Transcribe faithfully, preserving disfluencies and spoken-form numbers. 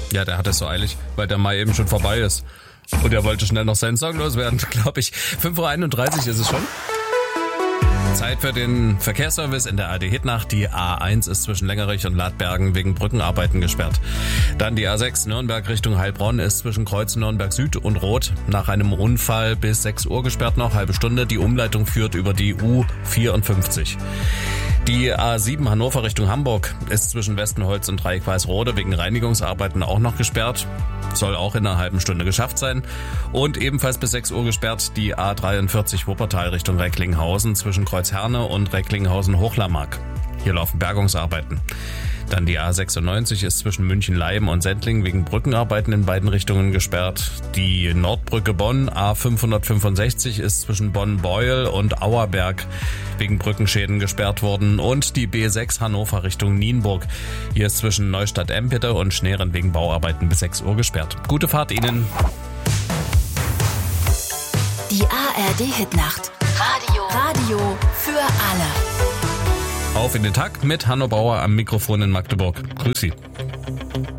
Ja, der hat es so eilig, weil der Mai eben schon vorbei ist. Und er wollte schnell noch seinen Song loswerden, glaube ich. fünf Uhr einunddreißig ist es schon. Zeit für den Verkehrsservice in der A D-Hitnacht. Die A eins ist zwischen Längerich und Ladbergen wegen Brückenarbeiten gesperrt. Dann die A sechs Nürnberg Richtung Heilbronn ist zwischen Kreuz Nürnberg Süd und Rot nach einem Unfall bis sechs Uhr gesperrt noch, halbe Stunde. Die Umleitung führt über die U vierundfünfzig. Die A sieben Hannover Richtung Hamburg ist zwischen Westenholz und Dreieck-Weißrode wegen Reinigungsarbeiten auch noch gesperrt. Soll auch in einer halben Stunde geschafft sein. Und ebenfalls bis sechs Uhr gesperrt die A dreiundvierzig Wuppertal Richtung Recklinghausen zwischen Kreuzherne und Recklinghausen-Hochlamag. Hier laufen Bergungsarbeiten. Dann die A sechsundneunzig ist zwischen München-Leim und Sendling wegen Brückenarbeiten in beiden Richtungen gesperrt. Die Nordbrücke Bonn A fünfhundertfünfundsechzig ist zwischen Bonn-Beuel und Auerberg wegen Brückenschäden gesperrt worden. Und die B sechs Hannover Richtung Nienburg. Hier ist zwischen Neustadt-Empede und Schneren wegen Bauarbeiten bis sechs Uhr gesperrt. Gute Fahrt Ihnen. Die A R D-Hitnacht. Radio. Radio für alle. Auf in den Tag mit Hanno Bauer am Mikrofon in Magdeburg. Grüß Sie.